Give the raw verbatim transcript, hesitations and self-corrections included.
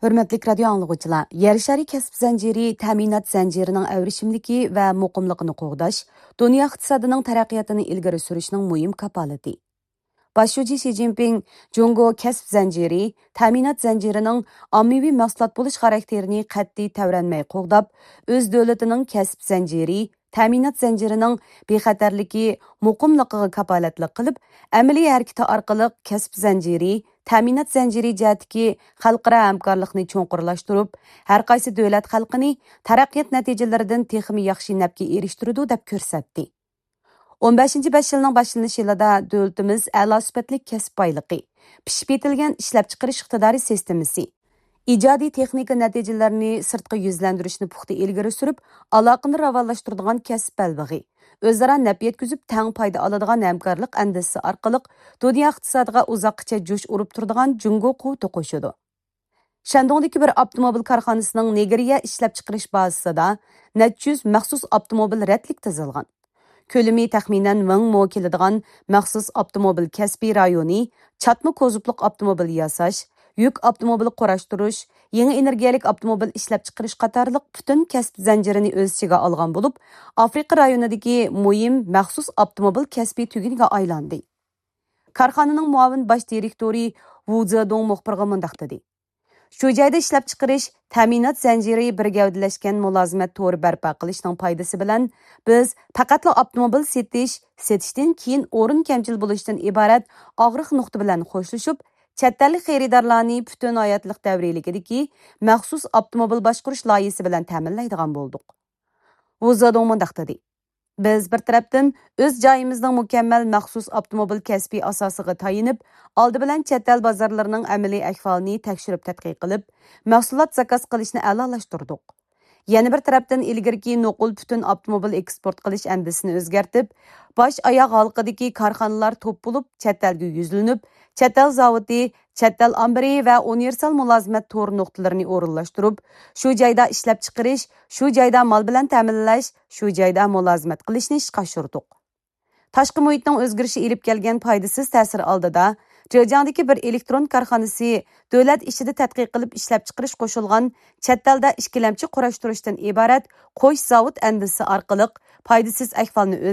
Hürmetlik radio anlıqçılar, yer şari kasb zanjiri, ta'minat zanjirining avrishimligi va muqimligini qo'g'dash, dunyo iqtisodining taraqqiyotini ilgari surishning muhim kapolati. Başçı Xi Jinping, Jungo kasb zanjiri, ta'minat zanjirining ommaviy mahsulot bo'lish xarakterini qat'iy tavranmay qo'g'dab, o'z davlatining kasb zanjiri, ta'minat zanjirining bexatarligi, muqimligiga kapolatlik qilib, amaliy harakati orqali kasb zanjiri, ta'minat zanjiri jihatdagi xalqaro hamkorlikni cho'nqurlashtirib, har qaysi davlat xalqini taraqqiyot natijalaridan texmi yaxshi nafga erishtiradi deb ko'rsatdi. o'n beshinchi besh yilning boshlanish yilida davlatimiz a'lo sifatli kasb boyligi, pishib yetilgan ishlab chiqarish iqtidori sistemasi, ijodiy texnika natijalarini sirtqi yuzlantirishni puxta ilgari surib, aloqani rivojlantiradigan kasb balbig'i, o'zaro naf yetkazib tang foyda oladigan hamkorlik andisi orqali dunyo iqtisodiga uzoqcha jo'sh urib turadigan Jungo quvvati qo'shadi. Shandongdagi bir avtomobil korxonasining Nigeriya ishlab chiqarish bazasida necha yuz maxsus avtomobil ratlik tizilgan. Ko'lami taxminan ming mo keladigan maxsus avtomobil kasbiy rayoni, chatma kozupluq avtomobil yasash, yuk avtomobil qurashtirish, yangi energiyalik avtomobil ishlab chiqarish qatorliq butun kasb zanjirini o'z ichiga olgan bo'lib, Afrika rayonidagi muhim maxsus avtomobil kasbiy tuguniga aylandi. Korxonaning muavin bosh direktori Wu Zedong muxbirga mundaq dedi: Shu joyda ishlab chiqarish, ta'minot zanjiri bir gavdalashgan mulozimat to'ri barpo qilishning foydasi bilan biz faqatla avtomobil setish, setishdan keyin o'rin kamchil bo'lishdan iborat og'riq nuqta bilan xo'shlashib, chet ellik xaridorlarni butun hayotlik davriligidagi maxsus avtomobil boshqarish loyihasi bilan ta'minlaydigan bo'ldik. Vuzadong mundaq dedi: Biz bir tarafdan o'z joyimizning mukammal maxsus avtomobil kasbiy asosiga tayinib, oldi bilan chet el bozorlarining amaliy ahvolini tekshirib tadqiq qilib, mahsulot zakaz qilishni a'lolashtirdik. Yana bir tarafdan ilgirki nuqul butun avtomobil eksport qilish andisini o'zgartib, bosh oyoq halqidagi korxonalar to'p bo'lib, chet elga yuzlanib, chet el zavodi, chet el ambiri va universal mulozimat to'ri nuqtalarini o'rinlashtirib, shu joyda ishlab chiqarish, shu joyda mol bilan ta'minlash, shu joyda mulozimat qilishni ishga oshirdik. Tashqi muhitning o'zgarishi elib kelgan foydasiz ta'sir oldida Zhejiangdagi bir elektron korxonasi davlat ishida tadqiq qilib ishlab chiqarish qo'shilgan chet elda ishkilamchi qurashtirishdan iborat qo'sh zavod andisi orqali foydasiz ahvolni